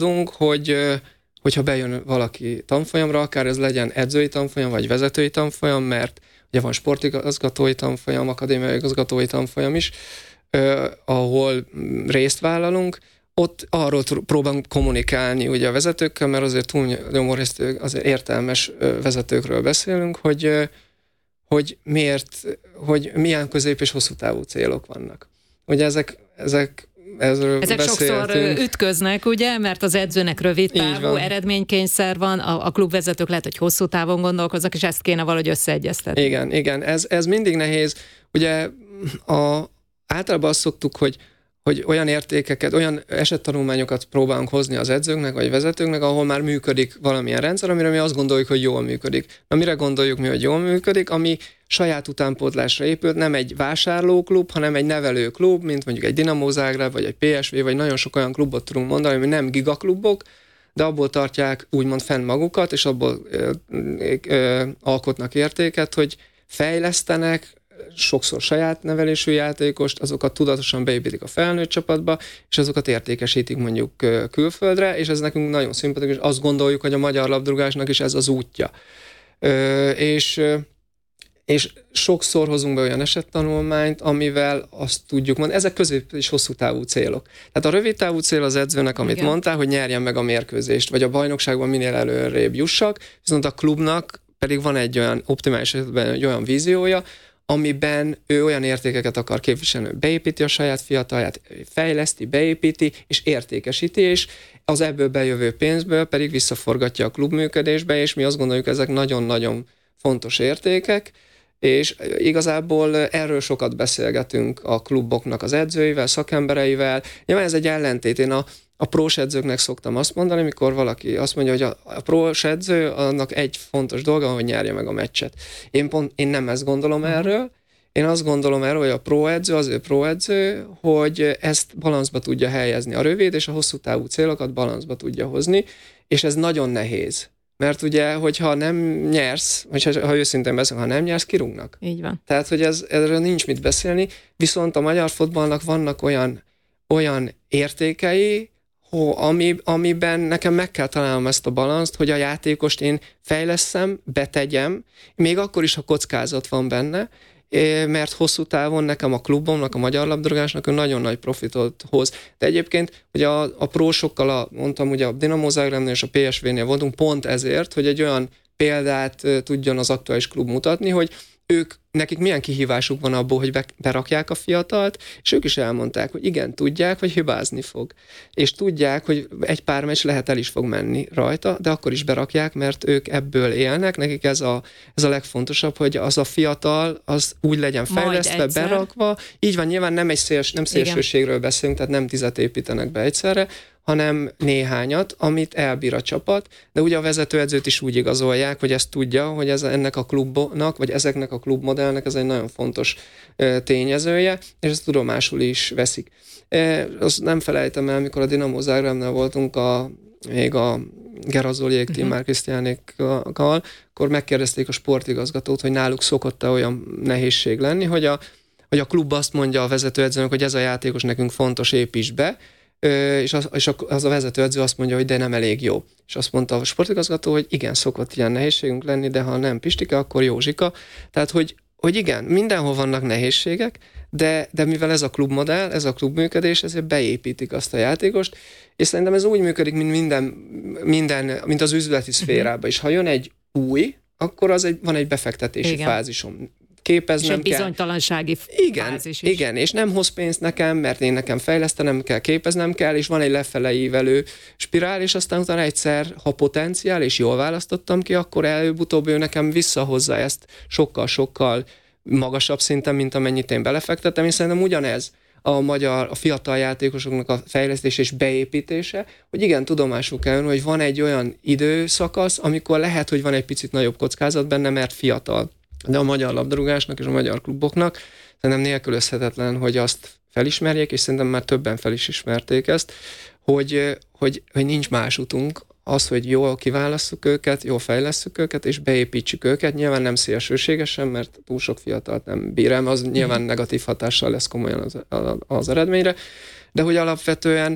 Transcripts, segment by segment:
hogyha bejön valaki tanfolyamra, akár ez legyen edzői tanfolyam, vagy vezetői tanfolyam, mert ugye van sportigazgatói tanfolyam, akadémiai igazgatói tanfolyam is, ahol részt vállalunk, ott arról próbálunk kommunikálni ugye a vezetőkkel, mert azért túlnyomó részt azért értelmes vezetőkről beszélünk, hogy milyen közép- és hosszú távú célok vannak. Ugye ezek sokszor ütköznek, ugye, mert az edzőnek rövid távú eredménykényszer van, a klubvezetők lehet, hogy hosszú távon gondolkoznak, és ezt kéne valahogy összeegyeztetni. Igen, ez mindig nehéz. Ugye általában azt szoktuk, hogy olyan értékeket, olyan esettanulmányokat próbálunk hozni az edzőknek, vagy vezetőknek, ahol már működik valamilyen rendszer, amire mi azt gondoljuk, hogy jól működik. Na, mire gondoljuk mi, hogy jól működik? Ami saját utánpótlásra épült, nem egy vásárlóklub, hanem egy nevelőklub, mint mondjuk egy Dinamo Zágráb, vagy egy PSV, vagy nagyon sok olyan klubot tudunk mondani, ami nem gigaklubok, de abból tartják úgymond fenn magukat, és abból alkotnak értéket, hogy fejlesztenek, sokszor saját nevelésű játékost, azokat tudatosan beépítik a felnőtt csapatba, és azokat értékesítik mondjuk külföldre, és ez nekünk nagyon szimpatikus, és azt gondoljuk, hogy a magyar labdarúgásnak is ez az útja. És sokszor hozunk be olyan esettanulmányt, amivel azt tudjuk mondani, ezek közép- és hosszú távú célok. Tehát a rövid távú cél az edzőnek, amit mondtál, hogy nyerjen meg a mérkőzést, vagy a bajnokságban minél előrébb jussak, viszont a klubnak pedig van egy olyan optimális esetben egy olyan víziója, amiben ő olyan értékeket akar képviselni, beépíti a saját fiatalját, fejleszti, beépíti, és értékesíti, és az ebből bejövő pénzből pedig visszaforgatja a klub működésbe, és mi azt gondoljuk, ezek nagyon-nagyon fontos értékek, és igazából erről sokat beszélgetünk a kluboknak az edzőivel, szakembereivel. Nyilván ez egy ellentét. Én a prós edzőknek szoktam azt mondani, mikor valaki azt mondja, hogy a prós edző, annak egy fontos dolga, hogy nyerje meg a meccset. Én nem ezt gondolom erről. Én azt gondolom erről, hogy a próedző, az ő próedző, hogy ezt balanszba tudja helyezni. A rövid és a hosszú távú célokat balanszba tudja hozni, és ez nagyon nehéz. Mert ugye, hogyha nem nyersz, vagy ha őszintén beszélünk, ha nem nyersz, kirúgnak. Így van. Tehát, hogy erről nincs mit beszélni, viszont a magyar fotballnak vannak olyan értékei, amiben nekem meg kell találnom ezt a balanszt, hogy a játékost én fejlesszem, betegyem, még akkor is, ha kockázat van benne, mert hosszú távon nekem a klubomnak, a magyar labdarúgásnak nagyon nagy profitot hoz. De egyébként ugye a prósokkal, mondtam, ugye a Dinamo Zágrábnél és a PSV-nél voltunk pont ezért, hogy egy olyan példát tudjon az aktuális klub mutatni, hogy nekik milyen kihívásuk van abból, hogy berakják a fiatalt, és ők is elmondták, hogy igen, tudják, hogy hibázni fog. És tudják, hogy egy pár meccs lehet el is fog menni rajta, de akkor is berakják, mert ők ebből élnek. Nekik ez a legfontosabb, hogy az a fiatal, az úgy legyen fejlesztve, berakva. Így van, nyilván nem szélsőségről beszélünk, tehát nem 10 építenek be egyszerre, hanem néhányat, amit elbír a csapat, de ugye a vezetőedzőt is úgy igazolják, hogy ezt tudja, hogy ennek a klubnak, vagy ezeknek a klubmodellnek ez egy nagyon fontos tényezője, és ezt tudomásul is veszik. Azt nem felejtem el, mikor a Dinamo Zágrábnál voltunk még a Gerazoliék, Timár Krisztiánékkal, akkor megkérdezték a sportigazgatót, hogy náluk szokott-e olyan nehézség lenni, hogy a klub azt mondja a vezetőedzőnek, hogy ez a játékos nekünk fontos, építs be, és az a vezetőedző azt mondja, hogy de nem elég jó. És azt mondta a sportigazgató, hogy igen, szokott ilyen nehézségünk lenni, de ha nem Pistike, akkor Józsika. Tehát, hogy igen, mindenhol vannak nehézségek, de mivel ez a klubmodell, ez a klubműködés, ezért beépítik azt a játékost, és szerintem ez úgy működik, mint az üzleti szférában. És ha jön egy új, akkor van egy befektetési fázisom. Képeznem és egy bizonytalansági fázis is. Igen, és nem hoz pénzt nekem, mert nekem fejlesztenem kell, képeznem kell, és van egy lefele ívelő spirál, és aztán utána egyszer, ha potenciál, és jól választottam ki, akkor előbb-utóbb ő nekem visszahozza ezt sokkal-sokkal magasabb szinten, mint amennyit én belefektettem, és szerintem ugyanez a fiatal játékosoknak a fejlesztés és beépítése, hogy igen, tudomásul kell jönni, hogy van egy olyan időszakasz, amikor lehet, hogy van egy picit nagyobb kockázat benne, mert fiatal. De a magyar labdarúgásnak és a magyar kluboknak szerintem nélkülözhetetlen, hogy azt felismerjék, és szerintem már többen fel is ismerték ezt, hogy nincs más utunk, az, hogy jól kiválasszuk őket, jól fejlesszük őket, és beépítsük őket. Nyilván nem szélsőségesen, mert túl sok fiatalt nem bírem, az nyilván negatív hatással lesz komolyan az eredményre, de hogy alapvetően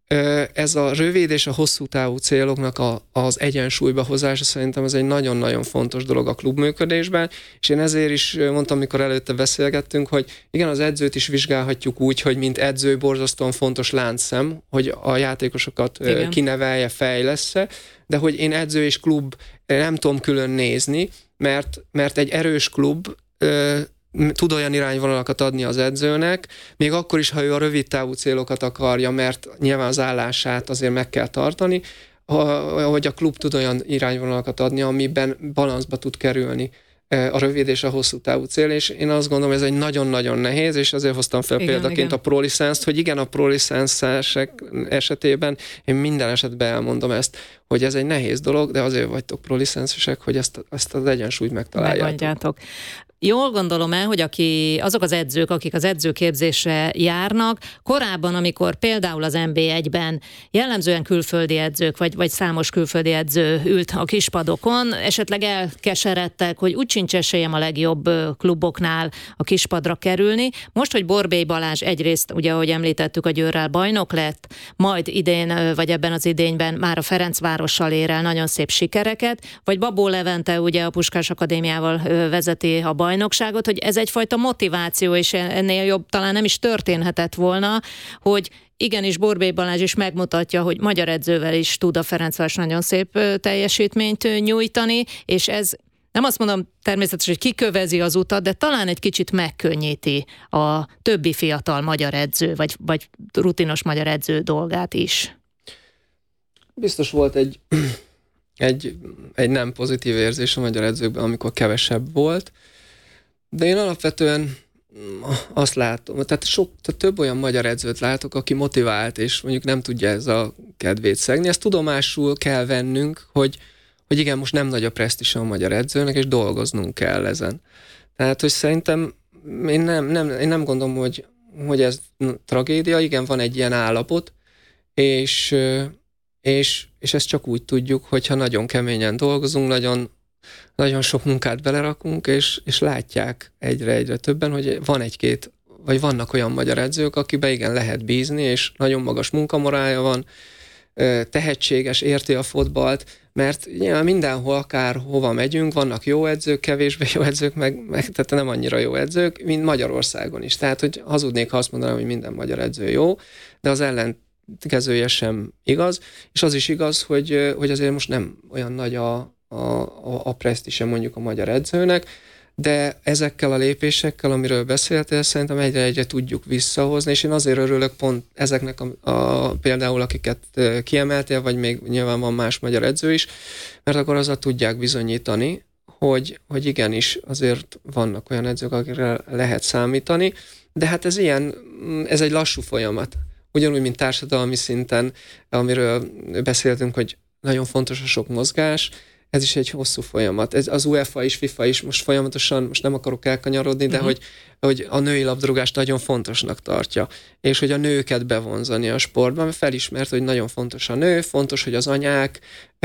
ez a rövid és a hosszú távú céloknak az egyensúlyba hozása szerintem ez egy nagyon-nagyon fontos dolog a klubműködésben, és én ezért is mondtam, amikor előtte beszélgettünk, hogy igen, az edzőt is vizsgálhatjuk úgy, hogy mint edző borzasztóan fontos láncszem, hogy a játékosokat kinevelje, fejlessze, de hogy én edző és klub nem tudom külön nézni, mert egy erős klub tud olyan irányvonalakat adni az edzőnek, még akkor is, ha ő a rövid távú célokat akarja, mert nyilván az állását azért meg kell tartani, hogy a klub tud olyan irányvonalakat adni, amiben balanszba tud kerülni a rövid és a hosszú távú cél, és én azt gondolom, ez egy nagyon-nagyon nehéz, és azért hoztam fel példaként a ProLicense-t, hogy igen, a ProLicense-esek esetében én minden esetben elmondom ezt, hogy ez egy nehéz dolog, de azért vagytok ProLicense-esek, hogy ezt az egyensúlyt megtaláljátok. Megmondjátok. Jól gondolom el, hogy azok az edzők, akik az edzőképzésre járnak, korábban, amikor például az NB1-ben jellemzően külföldi edzők, vagy számos külföldi edző ült a kispadokon, esetleg elkeseredtek, hogy úgy sincs esélyem a legjobb kluboknál a kispadra kerülni. Most, hogy Borbély Balázs egyrészt, ugye, ahogy említettük, a Győrrel bajnok lett, majd idén, vagy ebben az idényben már a Ferencvárossal ér el nagyon szép sikereket, vagy Babó Levente, ugye a Puskás Akadémiával vezeti a bajnokságot, hogy ez egyfajta motiváció, és ennél jobb talán nem is történhetett volna, hogy igenis Borbély Balázs is megmutatja, hogy magyar edzővel is tud a Ferencváros nagyon szép teljesítményt nyújtani, és ez nem azt mondom természetesen, hogy kikövezi az utat, de talán egy kicsit megkönnyíti a többi fiatal magyar edző, vagy rutinos magyar edző dolgát is. Biztos volt egy nem pozitív érzés a magyar edzőkben, amikor kevesebb volt, de én alapvetően azt látom, tehát több olyan magyar edzőt látok, aki motivált, és mondjuk nem tudja ez a kedvét szegni. Ezt tudomásul kell vennünk, hogy igen, most nem nagy a presztízse a magyar edzőnek, és dolgoznunk kell ezen. Tehát, hogy szerintem én nem gondolom, hogy ez tragédia, igen, van egy ilyen állapot, és ezt csak úgy tudjuk, hogyha nagyon keményen dolgozunk, nagyon sok munkát belerakunk, és látják egyre többen, hogy vannak olyan magyar edzők, akiben igen lehet bízni, és nagyon magas munkamorálja van, tehetséges, érti a fotballt, mert mindenhol, akár hova megyünk, vannak jó edzők, kevésbé jó edzők, meg tehát nem annyira jó edzők, mint Magyarországon is. Tehát, hogy hazudnék, ha azt mondanám, hogy minden magyar edző jó, de az ellenkezője sem igaz, és az is igaz, hogy azért most nem olyan nagy a presztízse mondjuk a magyar edzőnek, de ezekkel a lépésekkel, amiről beszéltél, szerintem egyre tudjuk visszahozni, és én azért örülök pont ezeknek például, akiket kiemeltél, vagy még nyilván van más magyar edző is, mert akkor azzal tudják bizonyítani, hogy igenis azért vannak olyan edzők, akikre lehet számítani, de hát ez egy lassú folyamat. Ugyanúgy, mint társadalmi szinten, amiről beszéltünk, hogy nagyon fontos a sok mozgás, ez is egy hosszú folyamat. Ez az UEFA is, FIFA is most folyamatosan, most nem akarok elkanyarodni, de hogy a női labdarúgást nagyon fontosnak tartja, és hogy a nőket bevonzani a sportban, felismert, hogy nagyon fontos a nő, fontos, hogy az anyák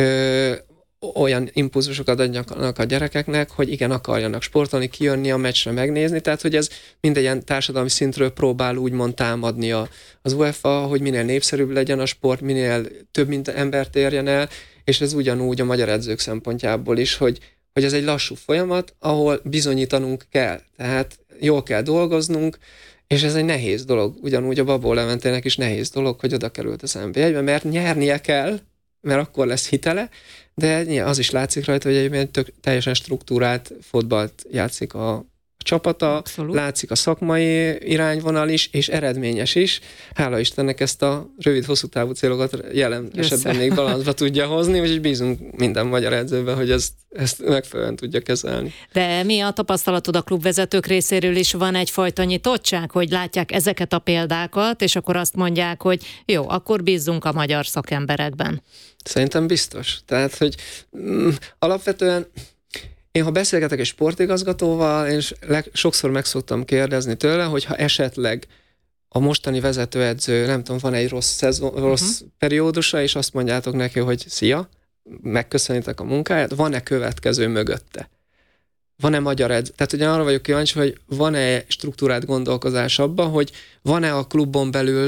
olyan impulzusokat adjanak a gyerekeknek, hogy igen, akarjanak sportolni, kijönni a meccsre, megnézni, tehát hogy ez mindegy ilyen társadalmi szintről próbál úgymond támadni az UEFA, hogy minél népszerűbb legyen a sport, minél több embert érjen el, és ez ugyanúgy a magyar edzők szempontjából is, hogy ez egy lassú folyamat, ahol bizonyítanunk kell. Tehát jól kell dolgoznunk, és ez egy nehéz dolog. Ugyanúgy a Babó Leventének is nehéz dolog, hogy oda került az NB1-be, mert nyernie kell, mert akkor lesz hitele, de az is látszik rajta, hogy egy teljesen struktúrált fotballt játszik a csapata, abszolút. Látszik a szakmai irányvonal is, és eredményes is. Hála Istennek ezt a rövid-hosszú távú célokat jelen esetben még balanszba tudja hozni, úgyhogy bízunk minden magyar edzőben, hogy ezt megfelelően tudja kezelni. De mi a tapasztalatod a klubvezetők részéről is? Van egyfajta nyitottság, hogy látják ezeket a példákat, és akkor azt mondják, hogy jó, akkor bízzunk a magyar szakemberekben. Szerintem biztos. Tehát, hogy alapvetően én, ha beszélgetek egy sportigazgatóval, én sokszor meg szoktam kérdezni tőle, hogy ha esetleg a mostani vezetőedző, nem tudom, van egy rossz periódusa, és azt mondjátok neki, hogy szia, megköszönitek a munkáját, van-e következő mögötte? Van-e magyar edző? Tehát ugye arra vagyok kíváncsi, hogy van-e struktúrált gondolkozás abban, hogy van-e a klubon belül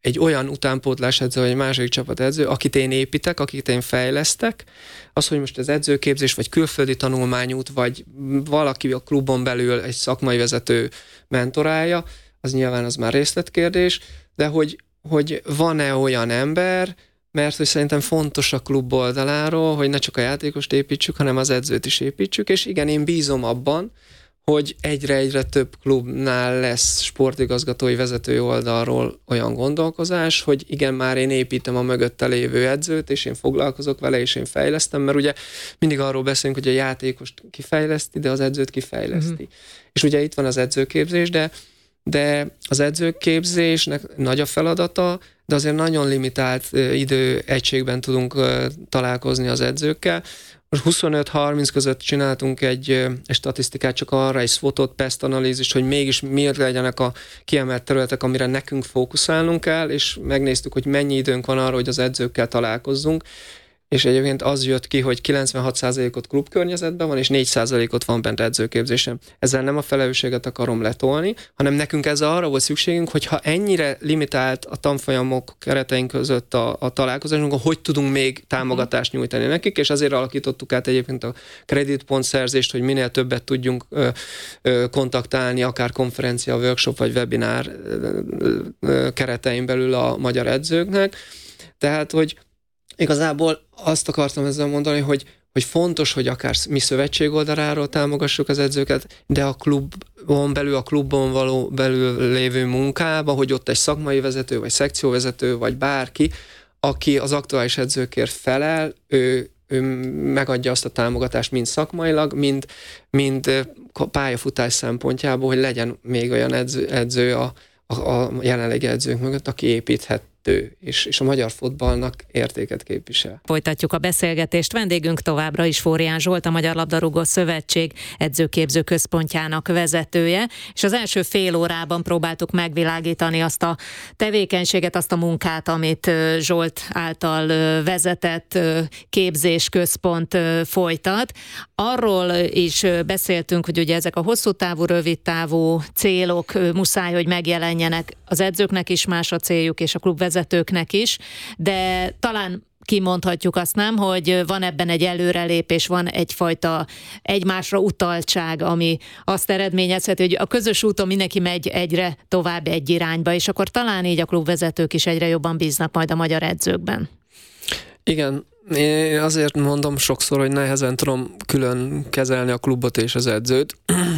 egy olyan utánpótlás edző, vagy egy másik csapat edző, akit én építek, akit én fejlesztek, az, hogy most az edzőképzés, vagy külföldi tanulmányút, vagy valaki a klubon belül egy szakmai vezető mentorálja, az nyilván az már részletkérdés, de hogy van-e olyan ember, mert hogy szerintem fontos a klub oldaláról, hogy ne csak a játékost építsük, hanem az edzőt is építsük, és igen, én bízom abban, hogy egyre több klubnál lesz sportigazgatói vezetői oldalról olyan gondolkozás, hogy igen, már én építem a mögötte lévő edzőt, és én foglalkozok vele, és én fejlesztem, mert ugye mindig arról beszélünk, hogy a játékost kifejleszti, de az edzőt kifejleszti. És ugye itt van az edzőképzés, de az edzőképzésnek nagy a feladata, de azért nagyon limitált idő egységben tudunk találkozni az edzőkkel. Most 25-30 között csináltunk egy statisztikát csak arra, egy SWOT-ot, PEST analízist, hogy mégis miért legyenek a kiemelt területek, amire nekünk fókuszálnunk kell, és megnéztük, hogy mennyi időnk van arra, hogy az edzőkkel találkozzunk, és egyébként az jött ki, hogy 96%-ot klubkörnyezetben van, és 4%-ot van bent edzőképzésen. Ezzel nem a felelősséget akarom letolni, hanem nekünk ezzel arra volt szükségünk, hogy ha ennyire limitált a tanfolyamok kereteink között a találkozásunk, hogy tudunk még támogatást nyújtani nekik, és azért alakítottuk át egyébként a kreditpontszerzést, hogy minél többet tudjunk kontaktálni, akár konferencia, workshop vagy webinár keretein belül a magyar edzőknek. Tehát, hogy igazából azt akartam ezzel mondani, hogy fontos, hogy akár mi szövetség oldaláról támogassuk az edzőket, de a klubon belül lévő munkába, hogy ott egy szakmai vezető, vagy szekcióvezető, vagy bárki, aki az aktuális edzőkért felel, ő megadja azt a támogatást mind szakmailag, mind pályafutás szempontjából, hogy legyen még olyan edző a jelenlegi edzők mögött, aki építhet és a magyar futballnak értéket képvisel. Folytatjuk a beszélgetést. Vendégünk továbbra is Fórián Zsolt, a Magyar Labdarúgó Szövetség edzőképző központjának vezetője, és az első fél órában próbáltuk megvilágítani azt a tevékenységet, azt a munkát, amit Zsolt által vezetett képzésközpont folytat. Arról is beszéltünk, hogy ugye ezek a hosszú távú, rövid távú célok muszáj, hogy megjelenjenek. Az edzőknek is más a céljuk, és a klubvezetőknek is, de talán kimondhatjuk azt, nem, hogy van ebben egy előrelépés, van egyfajta egymásra utaltság, ami azt eredményezheti, hogy a közös úton mindenki megy egyre tovább egy irányba, és akkor talán így a klubvezetők is egyre jobban bíznak majd a magyar edzőkben. Igen, én azért mondom sokszor, hogy nehezen tudom külön kezelni a klubot és az edzőt.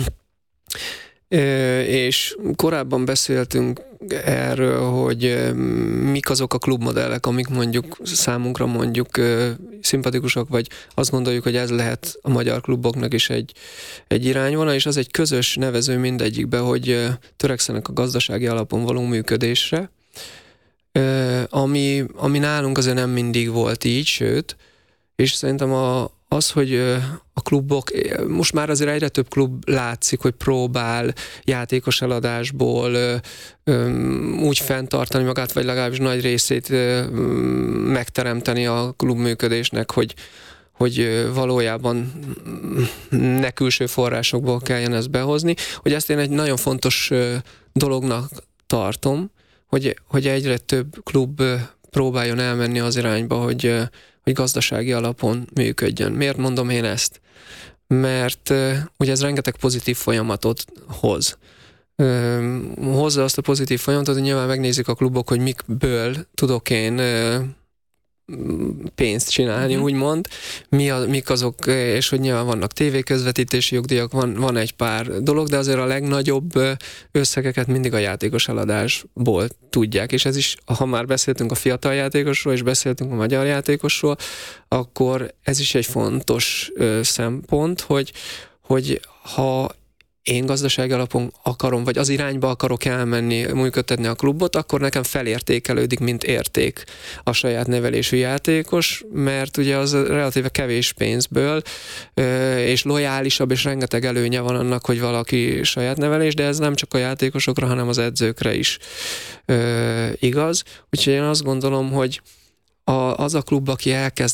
És korábban beszéltünk erről, hogy mik azok a klubmodellek, amik mondjuk számunkra szimpatikusak, vagy azt gondoljuk, hogy ez lehet a magyar kluboknak is egy irányvonal, és az egy közös nevező mindegyikbe, hogy törekszenek a gazdasági alapon való működésre, ami nálunk azért nem mindig volt így, sőt, és szerintem az, hogy a klubok, most már azért egyre több klub látszik, hogy próbál játékos eladásból úgy fenntartani magát, vagy legalábbis nagy részét megteremteni a klub működésnek, hogy valójában ne külső forrásokból kelljen ezt behozni. Hogy ezt én egy nagyon fontos dolognak tartom, hogy egyre több klub próbáljon elmenni az irányba, hogy gazdasági alapon működjön. Miért mondom én ezt? Mert ugye ez rengeteg pozitív folyamatot hoz. Hozza azt a pozitív folyamatot, hogy nyilván megnézik a klubok, hogy mikből tudok én pénzt csinálni, úgymond. Mik azok, és hogy nyilván vannak tévéközvetítési jogdíjak, van egy pár dolog, de azért a legnagyobb összegeket mindig a játékos eladásból tudják, és ez is, ha már beszéltünk a fiatal játékosról, és beszéltünk a magyar játékosról, akkor ez is egy fontos szempont, hogy ha én gazdasági alapon akarom, vagy az irányba akarok elmenni, működtetni a klubot, akkor nekem felértékelődik, mint érték a saját nevelésű játékos, mert ugye az relatíve kevés pénzből, és lojálisabb, és rengeteg előnye van annak, hogy valaki saját nevelés, de ez nem csak a játékosokra, hanem az edzőkre is igaz. Úgyhogy én azt gondolom, hogy az a klub, aki elkezd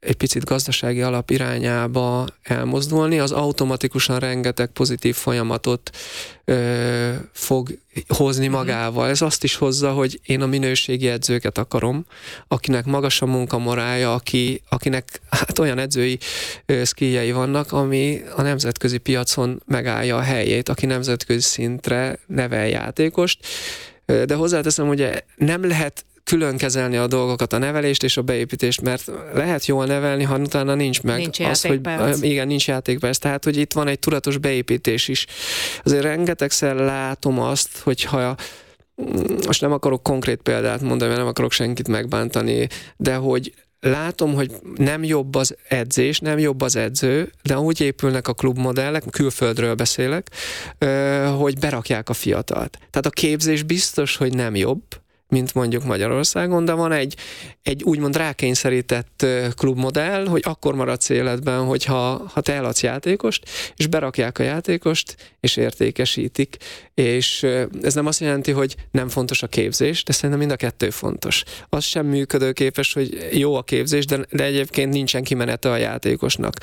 egy picit gazdasági alap irányába elmozdulni, az automatikusan rengeteg pozitív folyamatot fog hozni magával. Ez azt is hozza, hogy én a minőségi edzőket akarom, akinek magas a munkamorálja, akinek hát olyan edzői szkíjei vannak, ami a nemzetközi piacon megállja a helyét, aki nemzetközi szintre nevel játékost. De hozzáteszem, hogy nem lehet külön kezelni a dolgokat, a nevelést és a beépítést, mert lehet jól nevelni, ha utána nincs meg az, hogy igen, nincs játékperc. Tehát, hogy itt van egy tudatos beépítés is. Azért rengetegszer látom azt, hogyha most nem akarok konkrét példát mondani, mert nem akarok senkit megbántani, de hogy látom, hogy nem jobb az edzés, nem jobb az edző, de úgy épülnek a klubmodellek, külföldről beszélek, hogy berakják a fiatalt. Tehát a képzés biztos, hogy nem jobb, mint mondjuk Magyarországon, de van egy úgymond rákényszerített klubmodell, hogy akkor maradsz életben, hogyha te eladsz játékost, és berakják a játékost, és értékesítik. És ez nem azt jelenti, hogy nem fontos a képzés, de szerintem mind a kettő fontos. Az sem működőképes, hogy jó a képzés, de egyébként nincsen kimenete a játékosnak.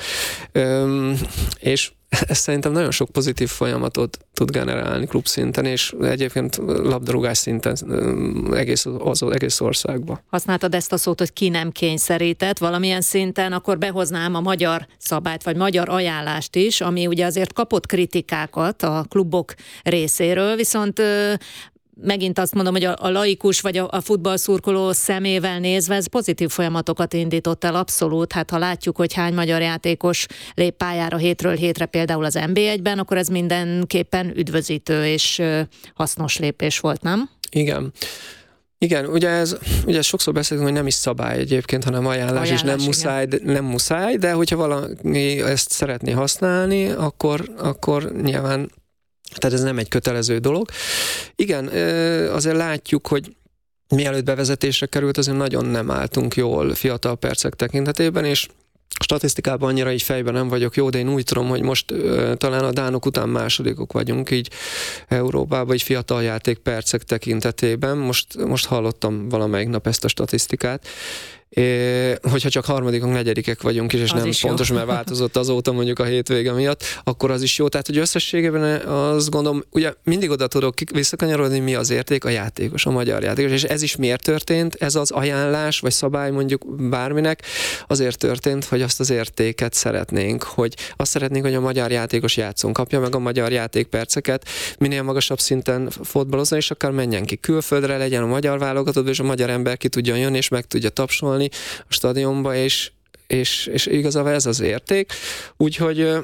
És ez szerintem nagyon sok pozitív folyamatot tud generálni klubszinten, és egyébként labdarúgás szinten az egész országban. Használtad ezt a szót, hogy ki nem kényszerített valamilyen szinten, akkor behoznám a magyar szabályt, vagy magyar ajánlást is, ami ugye azért kapott kritikákat a klubok részéről, viszont megint azt mondom, hogy a laikus vagy a futballszurkoló szemével nézve ez pozitív folyamatokat indított el abszolút. Hát ha látjuk, hogy hány magyar játékos lép pályára hétről hétre például az NB1-ben, akkor ez mindenképpen üdvözítő és hasznos lépés volt, nem? Igen, ugye sokszor beszélünk, hogy nem is szabály egyébként, hanem ajánlás és nem muszáj, de hogyha valaki ezt szeretné használni, akkor nyilván, tehát ez nem egy kötelező dolog. Igen, azért látjuk, hogy mielőtt bevezetésre került, azért nagyon nem álltunk jól fiatal percek tekintetében, és statisztikában annyira így fejben nem vagyok jó, de én úgy tudom, hogy most talán a dánok után másodikok vagyunk így Európában, így fiatal játék percek tekintetében. Most hallottam valamelyik nap ezt a statisztikát. Hogyha csak harmadikok, negyedikek vagyunk is, és az nem pontos, jó. Mert változott azóta mondjuk a hétvége miatt, akkor az is jó. Tehát, hogy összességében azt gondolom, ugye mindig oda tudok visszakanyarodni, mi az érték, a játékos, a magyar játékos, és ez is miért történt? Ez az ajánlás, vagy szabály mondjuk bárminek, azért történt, hogy azt az értéket szeretnénk, hogy azt szeretnénk, hogy a magyar játékos játszon, kapja meg a magyar játékperceket, minél magasabb szinten fotbalozni, és akár menjen ki külföldre, legyen a magyar válogatott, és a magyar ember ki tudjon jönni, és meg tudja tapsolni a stadionba, és igazából ez az érték. Úgyhogy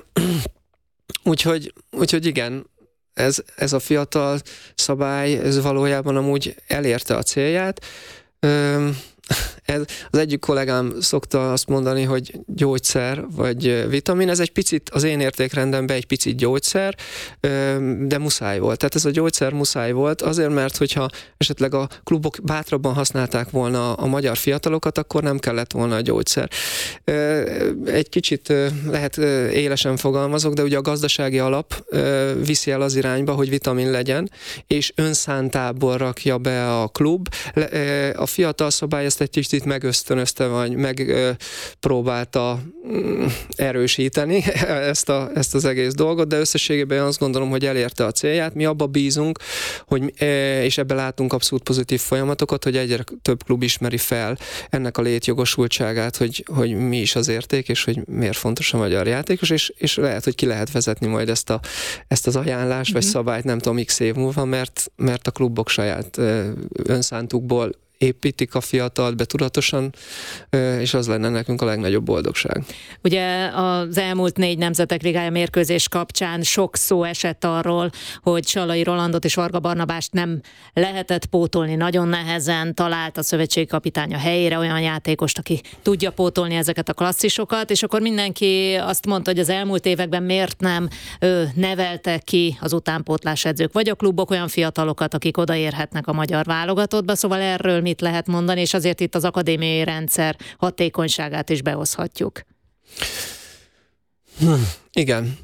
igen, ez a fiatal szabály, ez valójában amúgy elérte a célját. Az egyik kollégám szokta azt mondani, hogy gyógyszer vagy vitamin, ez egy picit az én értékrendemben egy picit gyógyszer, de muszáj volt. Tehát ez a gyógyszer muszáj volt, azért, mert hogyha esetleg a klubok bátrabban használták volna a magyar fiatalokat, akkor nem kellett volna a gyógyszer. Egy kicsit lehet élesen fogalmazok, de ugye a gazdasági alap viszi el az irányba, hogy vitamin legyen, és önszántából rakja be a klub. A fiatal szabály ezt egy kicsit megösztönözte, vagy megpróbálta erősíteni ezt az egész dolgot, de összességében azt gondolom, hogy elérte a célját. Mi abba bízunk, és ebben látunk abszolút pozitív folyamatokat, hogy egyre több klub ismeri fel ennek a létjogosultságát, hogy mi is az érték, és hogy miért fontos a magyar játékos, és lehet, hogy ki lehet vezetni majd ezt az ajánlást, vagy szabályt, nem tudom, x év múlva, mert a klubok saját önszántukból építik a fiatalt betudatosan, és az lenne nekünk a legnagyobb boldogság. Ugye az elmúlt 4 Nemzetek Ligája mérkőzés kapcsán sok szó esett arról, hogy Sallai Rolandot és Varga Barnabást nem lehetett pótolni, nagyon nehezen talált a szövetségi kapitány a helyére olyan játékost, aki tudja pótolni ezeket a klasszisokat, és akkor mindenki azt mondta, hogy az elmúlt években miért nem nevelte ki az utánpótlás edzők, vagy a klubok olyan fiatalokat, akik odaérhetnek a magyar válogatottba, szóval erről mit lehet mondani, és azért itt az akadémiai rendszer hatékonyságát is behozhatjuk. Igen.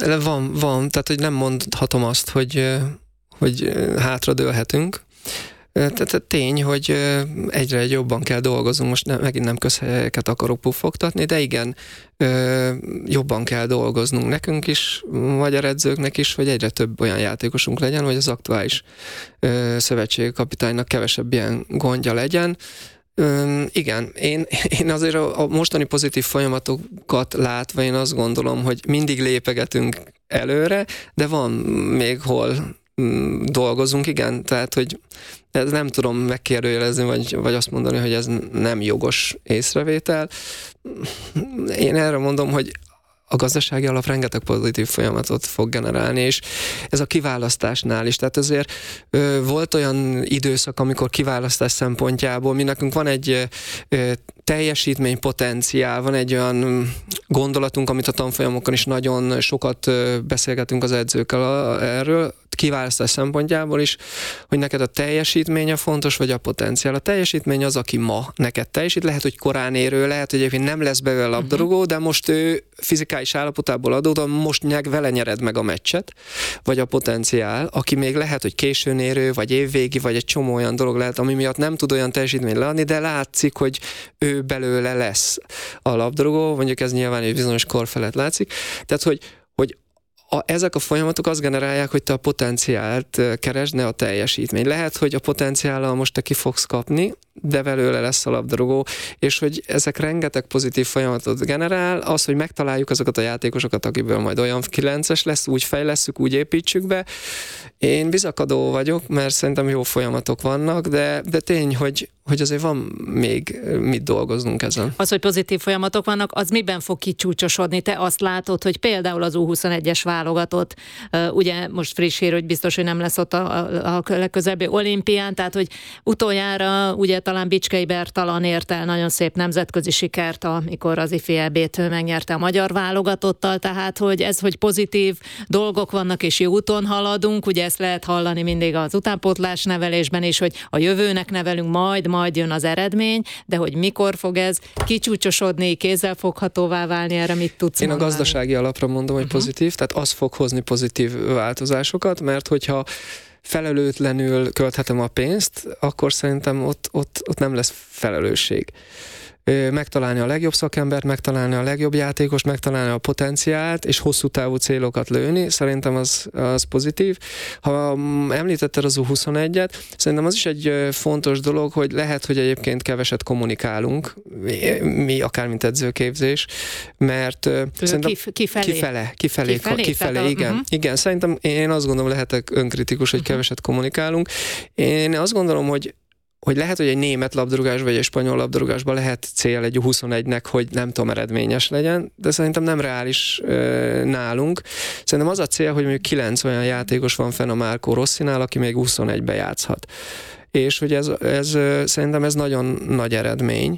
Van, tehát hogy nem mondhatom azt, hogy hátradőlhetünk. Tehát tény, hogy egyre jobban kell dolgoznunk, most megint nem közhelyeket akarok puffogtatni, de igen, jobban kell dolgoznunk nekünk is, magyar edzőknek is, hogy egyre több olyan játékosunk legyen, hogy az aktuális szövetségi kapitánynak kevesebb ilyen gondja legyen. Igen, én azért a mostani pozitív folyamatokat látva én azt gondolom, hogy mindig lépegetünk előre, de van még hol dolgozunk, igen, tehát, hogy ez nem tudom megkérdőjelezni, vagy azt mondani, hogy ez nem jogos észrevétel. Én erre mondom, hogy a gazdasági alap rengeteg pozitív folyamatot fog generálni, és ez a kiválasztásnál is. Tehát azért volt olyan időszak, amikor kiválasztás szempontjából mi nekünk van egy teljesítménypotenciál, van egy olyan gondolatunk, amit a tanfolyamokon is nagyon sokat beszélgetünk az edzőkkel erről, kiválasztás szempontjából is, hogy neked a teljesítménye fontos, vagy a potenciál. A teljesítmény az, aki ma neked teljesít, lehet, hogy korán érő, lehet, hogy egyébként nem lesz belőle labdarúgó, de most ő fizikális állapotából adódóan most vele nyered meg a meccset, vagy a potenciál, aki még lehet, hogy későn érő, vagy évvégi, vagy egy csomó olyan dolog lehet, ami miatt nem tud olyan teljesítményt leadni, de látszik, hogy ő belőle lesz a labdarúgó, mondjuk ez nyilván egy bizonyos kor felett látszik. Tehát, hogy ezek a folyamatok azt generálják, hogy te a potenciált keresd, ne a teljesítmény. Lehet, hogy a potenciállal most te ki fogsz kapni, de belőle lesz a labdarúgó, és hogy ezek rengeteg pozitív folyamatot generál, az, hogy megtaláljuk azokat a játékosokat, akiből majd olyan 9-es lesz, úgy fejlesszük, úgy építsük be. Én bizakodó vagyok, mert szerintem jó folyamatok vannak, de tény, hogy azért van még mit dolgoznunk ezen. Az, hogy pozitív folyamatok vannak, az miben fog kicsúcsosodni? Te azt látod, hogy például az U21-es válogatott, ugye most friss hír, hogy biztos, hogy nem lesz ott a legközelebbi olimpián, tehát hogy utoljára ugye talán Bicskei Bertalan ért el nagyon szép nemzetközi sikert, amikor az ifi EB-t megnyerte a magyar válogatottal, tehát hogy pozitív dolgok vannak és jó úton haladunk, ugye ezt lehet hallani mindig az utánpótlás nevelésben is, hogy a jövőnek nevelünk, majd jön az eredmény, de hogy mikor fog ez kicsúcsosodni, kézzelfoghatóvá válni, erre mit tudsz mondani? Én a gazdasági alapra mondom, hogy pozitív, tehát az fog hozni pozitív változásokat, mert hogyha felelőtlenül költhetem a pénzt, akkor szerintem ott nem lesz felelősség. Megtalálni a legjobb szakembert, megtalálni a legjobb játékost, megtalálni a potenciált, és hosszú távú célokat lőni, szerintem az pozitív. Ha említetted az U21-et, szerintem az is egy fontos dolog, hogy lehet, hogy egyébként keveset kommunikálunk, mi akár mint edzőképzés, mert szerintem kifelé, igen. Igen, szerintem én azt gondolom, lehetek önkritikus, hogy keveset kommunikálunk. Én azt gondolom, hogy lehet, hogy egy német labdarúgás vagy egy spanyol labdarúgásban lehet cél egy 21-nek, hogy nem tudom, eredményes legyen, de szerintem nem reális nálunk. Szerintem az a cél, hogy mondjuk 9 olyan játékos van fenn a Marco Rossinál, aki még 21-be játszhat. És hogy szerintem ez nagyon nagy eredmény.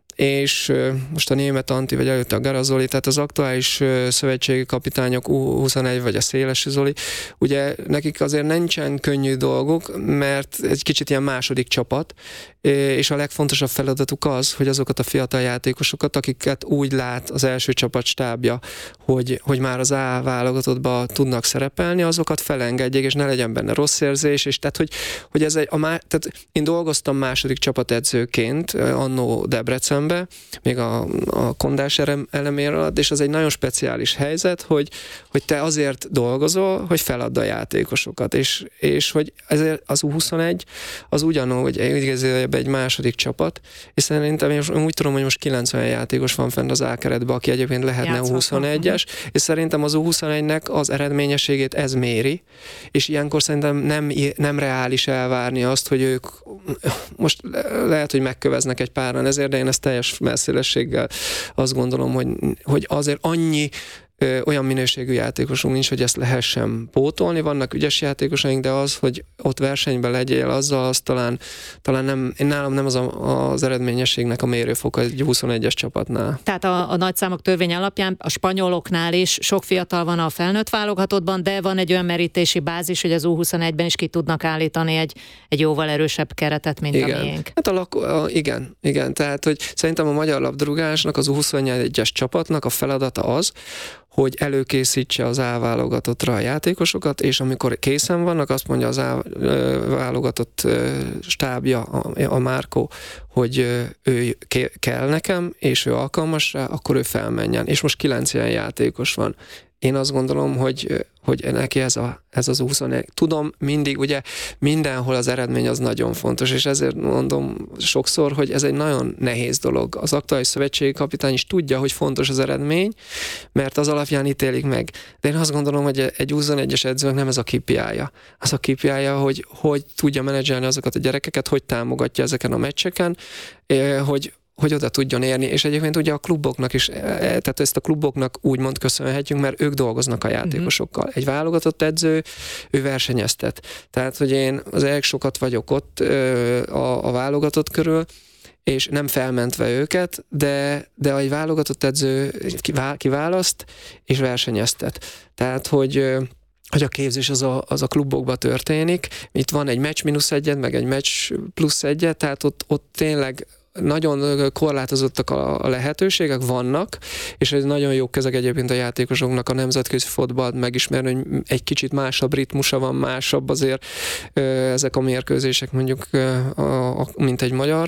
És most a német Anti, vagy előtte a Garazoli, tehát az aktuális szövetségi kapitányok U21 vagy a Szélesi Zoli, ugye nekik azért nincsen könnyű dolgok, mert egy kicsit ilyen második csapat, és a legfontosabb feladatuk az, hogy azokat a fiatal játékosokat, akiket úgy lát az első csapat stábja, hogy már az A válogatottba tudnak szerepelni, azokat felengedjék, és ne legyen benne rossz érzés, és tehát, hogy ez tehát én dolgoztam második csapatedzőként annó Debrecenbe, még a Kondás elemér alatt, és az egy nagyon speciális helyzet, hogy te azért dolgozol, hogy feladd a játékosokat, és hogy ezért az U21 az ugyanúgy egy második csapat, és szerintem én úgy tudom, hogy most 90 játékos van fenn az A-keretben, aki egyébként lehetne U21-es, és szerintem az U21-nek az eredményességét ez méri, és ilyenkor szerintem nem reális elvárni azt, hogy ők most lehet, hogy megköveznek egy páran ezért, de én ezt teljes messzélességgel azt gondolom, hogy azért annyi olyan minőségű játékosunk nincs, hogy ezt lehessen pótolni. Vannak ügyes játékosaink, de az, hogy ott versenyben legyél azzal, az talán nem, nálam nem az eredményességnek a mérőfoka egy 21-es csapatnál. Tehát a nagyszámok törvény alapján a spanyoloknál is sok fiatal van a felnőtt válogatottban, de van egy olyan merítési bázis, hogy az U21-ben is ki tudnak állítani egy jóval erősebb keretet, mint a miénk. Hát igen. Tehát, hogy szerintem a magyar labdarúgásnak, az U21-es csapatnak a feladata az, hogy előkészítse az A-válogatottra a játékosokat, és amikor készen vannak, azt mondja az A-válogatott stábja, a Márkó, hogy ő kell nekem, és ő alkalmas rá, akkor ő felmenjen. És most 9 ilyen játékos van. Én azt gondolom, hogy neki ez az 21. Tudom, mindig, ugye mindenhol az eredmény az nagyon fontos, és ezért mondom sokszor, hogy ez egy nagyon nehéz dolog. Az aktuális szövetségi kapitány is tudja, hogy fontos az eredmény, mert az alapján ítélik meg. De én azt gondolom, hogy egy 21-es edzőnek nem ez a KPI-ja. Az a KPI-ja, hogy tudja menedzselni azokat a gyerekeket, hogy támogatja ezeken a meccseken, hogy oda tudjon érni, és egyébként ugye a kluboknak is, tehát ezt a kluboknak úgymond köszönhetjük, mert ők dolgoznak a játékosokkal. Egy válogatott edző, ő versenyeztet. Tehát, hogy én az elég sokat vagyok ott a válogatott körül, és nem felmentve őket, de egy válogatott edző kiválaszt, és versenyeztet. Tehát, hogy a képzés az a klubokban történik. Itt van egy meccs -1, meg egy meccs +1, tehát ott tényleg nagyon korlátozottak a lehetőségek, vannak, és ez nagyon jó kezeg egyébként a játékosoknak a nemzetközi fotballt megismerni, hogy egy kicsit másabb ritmusa van, másabb azért ezek a mérkőzések mondjuk, mint egy magyar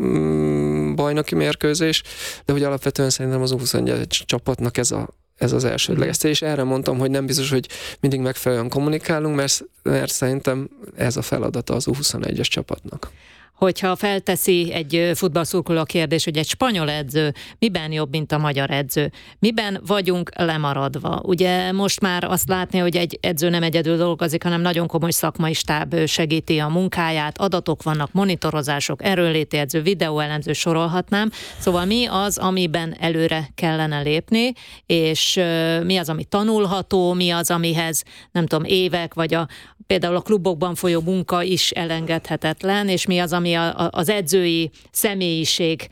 bajnoki mérkőzés, de hogy alapvetően szerintem az U21 csapatnak ez az elsődleges. És erre mondtam, hogy nem biztos, hogy mindig megfelelően kommunikálunk, mert szerintem ez a feladata az U21-es csapatnak. Hogyha felteszi egy futballszurkoló a kérdés, hogy egy spanyol edző miben jobb, mint a magyar edző? Miben vagyunk lemaradva? Ugye most már azt látni, hogy egy edző nem egyedül dolgozik, hanem nagyon komoly szakmai stáb segíti a munkáját, adatok vannak, monitorozások, erőnléti edző, videóelemző, sorolhatnám. Szóval mi az, amiben előre kellene lépni, és mi az, ami tanulható, mi az, amihez nem tudom, évek, vagy például a klubokban folyó munka is elengedhetetlen, és mi az, ami az edzői személyiség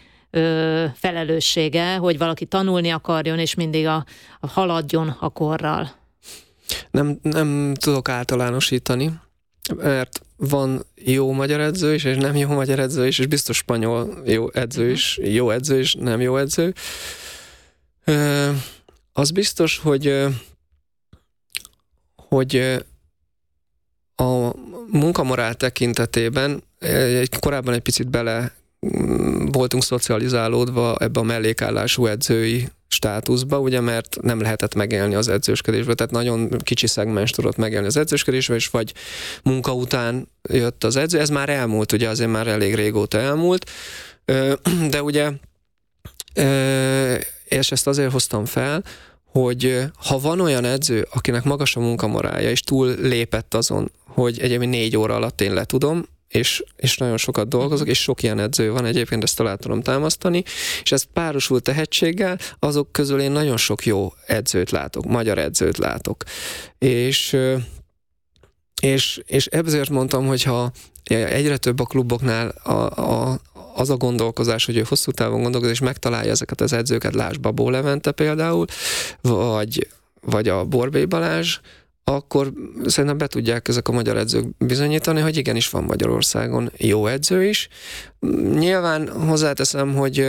felelőssége, hogy valaki tanulni akarjon, és mindig haladjon a korral. Nem tudok általánosítani, mert van jó magyar edző is, és nem jó magyar edző is, és biztos spanyol jó edző is, jó edző is, nem jó edző. Az biztos, hogy a munkamorál tekintetében korábban egy picit bele voltunk szocializálódva ebbe a mellékállású edzői státuszba, ugye, mert nem lehetett megélni az edzősködésbe, tehát nagyon kicsi szegmens tudott megélni az edzősködésbe, és vagy munka után jött az edző, ez már elmúlt, ugye azért már elég régóta elmúlt, de ugye, és ezt azért hoztam fel, hogy ha van olyan edző, akinek magas a munkamorálja, és túl lépett azon, hogy egyébként 4 óra alatt én letudom, és nagyon sokat dolgozok, és sok ilyen edző van, egyébként ezt alá tudom támasztani, és ez párosul tehetséggel, azok közül én nagyon sok jó edzőt látok, magyar edzőt látok. És ezért mondtam, hogy ha egyre több a kluboknál az a gondolkozás, hogy ő hosszú távon gondolkozik, és megtalálja ezeket az edzőket, lásd Babó Levente például, vagy a Borbély Balázs, akkor szerintem be tudják ezek a magyar edzők bizonyítani, hogy igenis van Magyarországon jó edző is. Nyilván hozzáteszem, hogy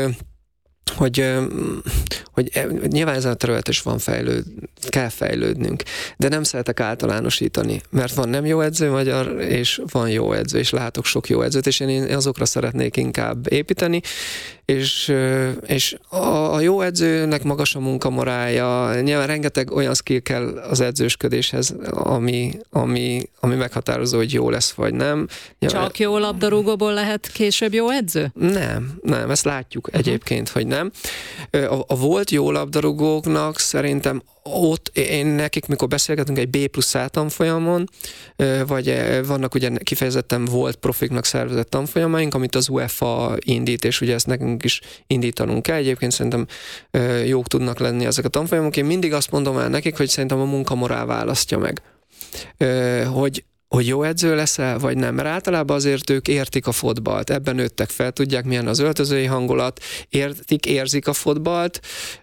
nyilván ezen a terület is kell fejlődnünk, de nem szeretek általánosítani, mert van nem jó edző magyar, és van jó edző, és látok sok jó edzőt, és én azokra szeretnék inkább építeni, és a jó edzőnek magas a munkamorálja, nyilván rengeteg olyan skill kell az edzősködéshez, ami meghatározó, hogy jó lesz, vagy nem. Csak jó labdarúgóból lehet később jó edző? Nem, ezt látjuk egyébként, hogy nem. A volt jó labdarúgóknak szerintem ott nekik, mikor beszélgetünk egy B+A tanfolyamon, vagy vannak ugye kifejezetten volt profiknak szervezett tanfolyamaink, amit az UEFA indít, és ugye ezt nekünk is indítanunk kell. Egyébként szerintem jók tudnak lenni ezek a tanfolyamok. Én mindig azt mondom el nekik, hogy szerintem a munkamorál választja meg. hogy jó edző leszel, vagy nem. Mert általában azért ők értik a fotbalt, ebben nőttek fel, tudják milyen az öltözői hangulat, érzik a fotbalt,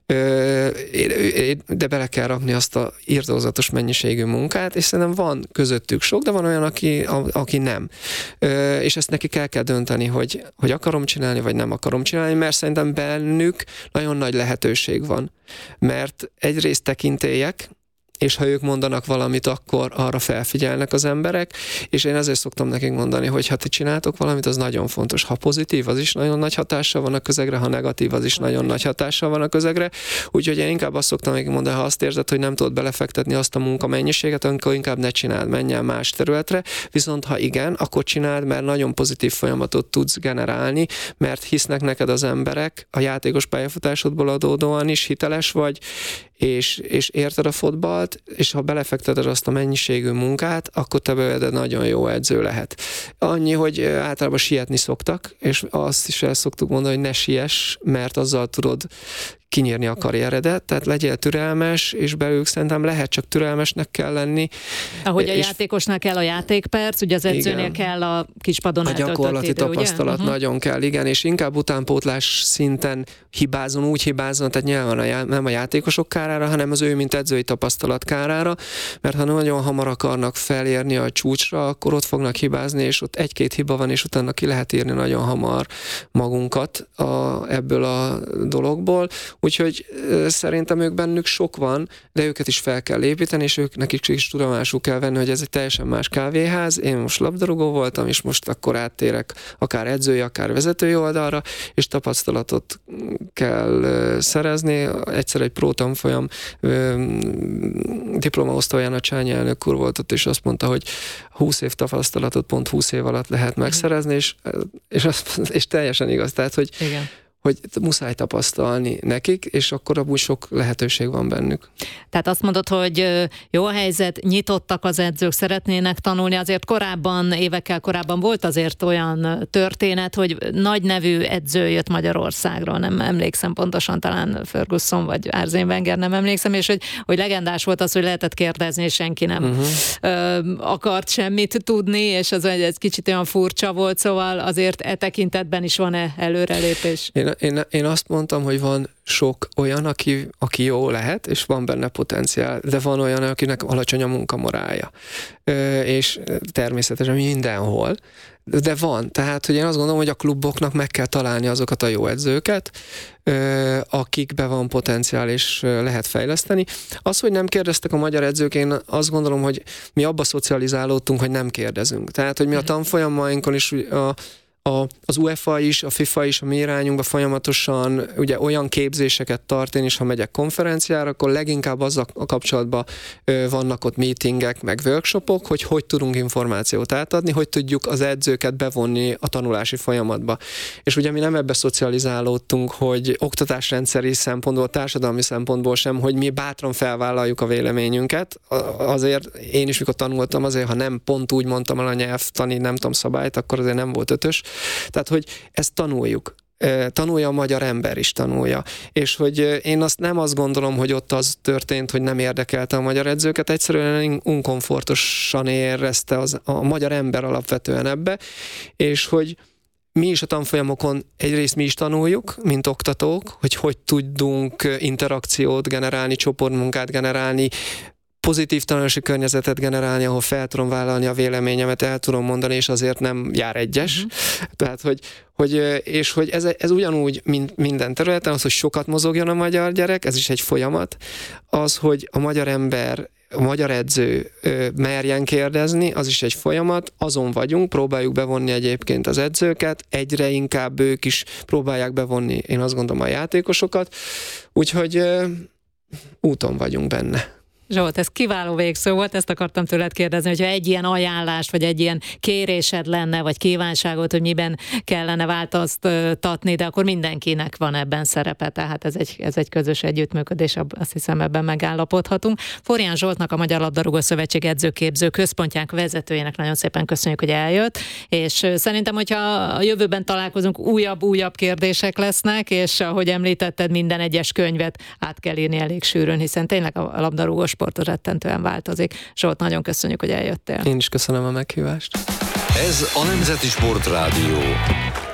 de bele kell rakni azt a irtózatos mennyiségű munkát, és szerintem van közöttük sok, de van olyan, aki nem. És ezt neki kell dönteni, hogy akarom csinálni, vagy nem akarom csinálni, mert szerintem bennük nagyon nagy lehetőség van. Mert egyrészt tekintélyek, és ha ők mondanak valamit, akkor arra felfigyelnek az emberek, és én ezért szoktam nekik mondani, hogy ha ti csináltok valamit, az nagyon fontos. Ha pozitív, az is nagyon nagy hatással van a közegre, ha negatív, az is nagyon nagy hatással van a közegre. Úgyhogy én inkább azt szoktam nekik mondani, ha azt érzed, hogy nem tudod belefektetni azt a munkamennyiséget, akkor inkább ne csináld, menj el más területre, viszont ha igen, akkor csináld, mert nagyon pozitív folyamatot tudsz generálni, mert hisznek neked az emberek, a játékos pályafutásodból adódóan is hiteles vagy, és érted a fotbalt, és ha belefekteted azt a mennyiségű munkát, akkor te belőled nagyon jó edző lehet. Annyi, hogy általában sietni szoktak, és azt is el szoktuk mondani, hogy ne siess, mert azzal tudod kinyírni a karrieredet, tehát legyél türelmes, és belőlük szerintem lehet, csak türelmesnek kell lenni. Ahogy a játékosnál kell a játékperc, ugye az edzőnél kell a kispadon eltöltött idő, ugye? A gyakorlati tapasztalat nagyon kell, igen, és inkább utánpótlás szinten úgy hibázon, tehát nyilván nem a játékosok kárára, hanem az ő, mint edzői tapasztalat kárára, mert ha nagyon hamar akarnak felérni a csúcsra, akkor ott fognak hibázni, és ott egy-két hiba van, és utána ki lehet írni nagyon hamar magunkat ebből a dologból. Úgyhogy szerintem ők bennük sok van, de őket is fel kell építeni, és nekik is tudomásul kell venni, hogy ez egy teljesen más kávéház. Én most labdarúgó voltam, és most akkor áttérek akár edzői, akár vezetői oldalra, és tapasztalatot kell szerezni. Egyszer egy prótanfolyam diplomaosztalján a Csányi elnök úr volt ott, és azt mondta, hogy 20 év tapasztalatot pont 20 év alatt lehet megszerezni, és teljesen igaz. Tehát, hogy igen, hogy muszáj tapasztalni nekik, és akkor abból sok lehetőség van bennük. Tehát azt mondod, hogy jó a helyzet, nyitottak az edzők, szeretnének tanulni, azért évekkel korábban volt azért olyan történet, hogy nagy nevű edző jött Magyarországról, nem emlékszem pontosan, talán Ferguson vagy Arsene Wenger, nem emlékszem, és hogy legendás volt az, hogy lehetett kérdezni, és senki nem akart semmit tudni, és az egy kicsit olyan furcsa volt, szóval azért tekintetben is van-e előrelépés? Én azt mondtam, hogy van sok olyan, aki jó lehet, és van benne potenciál, de van olyan, akinek alacsony a munkamorálja. És természetesen mindenhol, de van. Tehát, hogy én azt gondolom, hogy a kluboknak meg kell találni azokat a jó edzőket, akikben van potenciál, és lehet fejleszteni. Az, hogy nem kérdeztek a magyar edzők, én azt gondolom, hogy mi abba szocializálódtunk, hogy nem kérdezünk. Tehát, hogy mi a tanfolyamainkon is az UEFA is, a FIFA is a mi irányunkban folyamatosan ugye olyan képzéseket tart, én is, ha megyek konferenciára, akkor leginkább azzal a kapcsolatban vannak ott meetingek, meg workshopok, hogy tudunk információt átadni, hogy tudjuk az edzőket bevonni a tanulási folyamatba. És ugye mi nem ebbe szocializálódtunk, hogy oktatásrendszeri szempontból, társadalmi szempontból sem, hogy mi bátran felvállaljuk a véleményünket. Azért én is, mikor tanultam, azért, ha nem pont úgy mondtam el a nyelvtani, nem tudom, szabályt, akkor azért nem volt ötös. Tehát, hogy ezt tanuljuk. Tanulja a magyar ember is, tanulja. És hogy én nem azt gondolom, hogy ott az történt, hogy nem érdekelte a magyar edzőket, egyszerűen unkomfortosan érezte a magyar ember alapvetően ebbe, és hogy mi is a tanfolyamokon egyrészt mi is tanuljuk, mint oktatók, hogy tudunk interakciót generálni, csoportmunkát generálni, pozitív tanulási környezetet generálni, ahol fel tudom vállalni a véleményemet, el tudom mondani, és azért nem jár egyes. Tehát, hogy ez ugyanúgy, mint minden területen, az, hogy sokat mozogjon a magyar gyerek, ez is egy folyamat. Az, hogy a magyar ember, a magyar edző merjen kérdezni, az is egy folyamat, azon vagyunk, próbáljuk bevonni egyébként az edzőket, egyre inkább ők is próbálják bevonni, én azt gondolom, a játékosokat, úgyhogy úton vagyunk benne. Zsolt, ez kiváló végszó volt, ezt akartam tőled kérdezni, hogyha egy ilyen ajánlást, vagy egy ilyen kérésed lenne, vagy kívánságot, hogy miben kellene változtatni, de akkor mindenkinek van ebben szerepe, tehát ez egy közös együttműködés, azt hiszem ebben megállapodhatunk. Forján Zsoltnak, a Magyar Labdarúgó Szövetség edzőképző központjának vezetőjének nagyon szépen köszönjük, hogy eljött, és szerintem, hogyha a jövőben találkozunk, újabb kérdések lesznek, és ahogy említetted, minden egyes könyvet át kell írni elég sűrűn, hiszen tényleg a labdarúgó sportot rettentően változik. Zsolt, nagyon köszönjük, hogy eljöttél. Én is köszönöm a meghívást. Ez a Nemzeti Sportrádió.